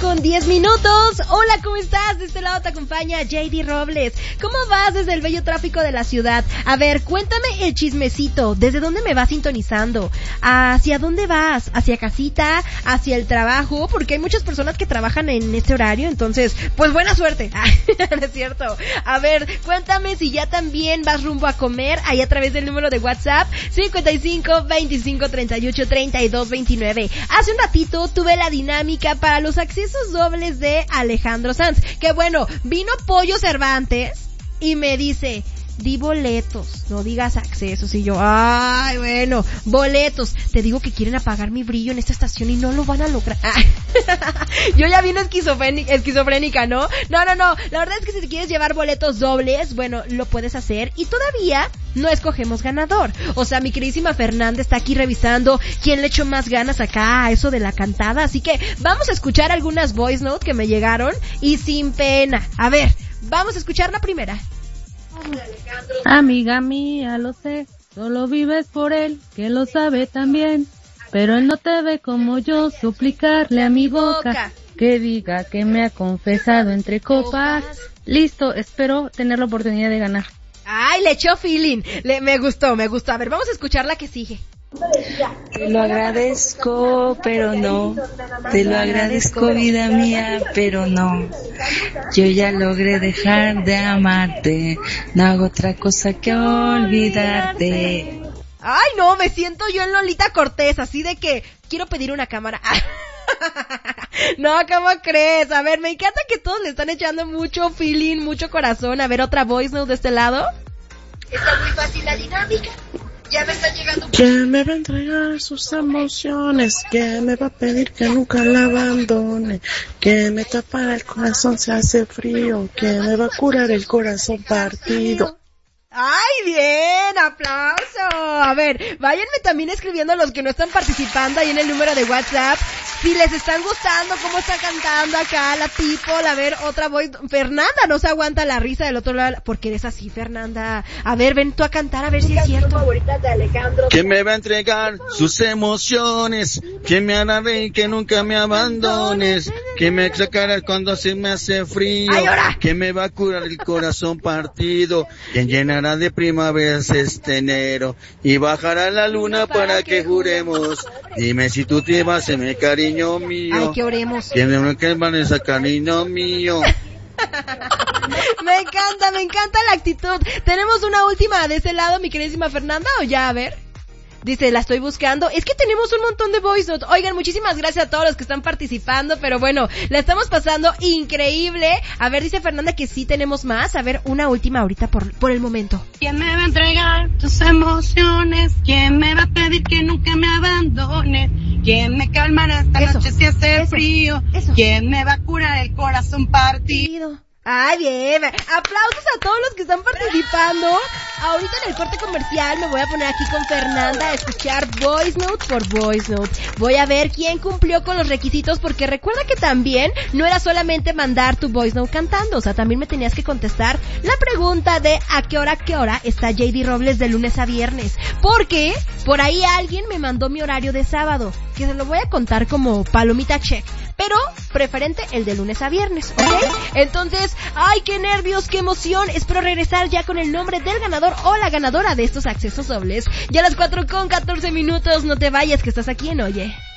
4:10. Hola, ¿cómo estás? De este lado te acompaña JD Robles. ¿Cómo vas desde el bello tráfico de la ciudad? A ver, cuéntame el chismecito. ¿Desde dónde me vas sintonizando? ¿Hacia dónde vas? ¿Hacia casita? ¿Hacia el trabajo? Porque hay muchas personas que trabajan en este horario, entonces, pues buena suerte. No es cierto. A ver, cuéntame si ya también vas rumbo a comer, ahí a través del número de WhatsApp 55 25 38 32 29. Hace un ratito tuve la dinámica para los accesos dobles de Alejandro Sanz, que bueno, vino Pollo Cervantes y me dice: di boletos, no digas accesos. Y yo, ay, bueno, boletos. Te digo que quieren apagar mi brillo en esta estación y no lo van a lograr. Yo ya vine esquizofrénica, ¿no? No. La verdad es que si te quieres llevar boletos dobles, bueno, lo puedes hacer y todavía no escogemos ganador. O sea, mi queridísima Fernanda está aquí revisando quién le echó más ganas acá a eso de la cantada. Así que vamos a escuchar algunas voice notes que me llegaron y sin pena. A ver, vamos a escuchar la primera. Amiga mía, lo sé, solo vives por él, que lo sabe también, pero él no te ve como yo, suplicarle a mi boca que diga que me ha confesado entre copas. Listo, espero tener la oportunidad de ganar. Ay, le echó feeling, me gustó. A ver, vamos a escuchar la que sigue. Te lo agradezco, pero no. Te lo agradezco, vida mía, pero no. Yo ya logré dejar de amarte. No hago otra cosa que olvidarte. Ay, no, me siento yo en Lolita Cortés, así de que quiero pedir una cámara. No, ¿cómo crees? A ver, me encanta que todos le están echando mucho feeling, mucho corazón. A ver, otra voice note de este lado. Está muy fácil la dinámica. Ya me está llegando. ¿Quién me va a entregar sus emociones? ¿Quién me va a pedir que nunca la abandone? ¿Quién me tapará el corazón si hace frío? ¿Quién me va a curar el corazón partido? ¡Ay, bien! ¡Aplauso! A ver, váyanme también escribiendo los que no están participando ahí en el número de WhatsApp. Si les están gustando cómo está cantando acá la people. A ver, otra voz. Fernanda no se aguanta la risa del otro lado. ¿Por qué eres así, Fernanda? A ver, ven tú a cantar a ver si es cierto. ¿Quién me va a entregar sus emociones? ¿Quién me hará reír que nunca me abandones? ¿Quién me sacará cuando se me hace frío? ¿Quién me va a curar el corazón partido? ¿Quién llenará de primaveras este enero y bajará la luna para que juremos? Dime si tú te vas a mi cariño mío. Ay, que oremos. ¿Quién que van a ese cariño mío? Me encanta la actitud. ¿Tenemos una última de ese lado, mi queridísima Fernanda, o ya? A ver. Dice, la estoy buscando. Es que tenemos un montón de voice notes. Oigan, muchísimas gracias a todos los que están participando, pero bueno, la estamos pasando increíble. A ver, dice Fernanda que sí tenemos más. A ver, una última ahorita por el momento. ¿Quién me va a entregar tus emociones? ¿Quién me va a pedir que nunca me abandones? ¿Quién me calmará esta noche si hace frío? ¿Quién me va a curar el corazón partido? Ay, bien. Aplausos a todos los que están participando. Ahorita en el corte comercial me voy a poner aquí con Fernanda a escuchar voice note por voice note. Voy a ver quién cumplió con los requisitos, porque recuerda que también no era solamente mandar tu voice note cantando, o sea, también me tenías que contestar la pregunta de a qué hora está JD Robles de lunes a viernes. Porque por ahí alguien me mandó mi horario de sábado, que se lo voy a contar como palomita check, pero preferente el de lunes a viernes, ¿ok? Entonces, ay, qué nervios, qué emoción. Espero regresar ya con el nombre del ganador o la ganadora de estos accesos dobles. Ya a las 4:14. No te vayas, que estás aquí en Oye.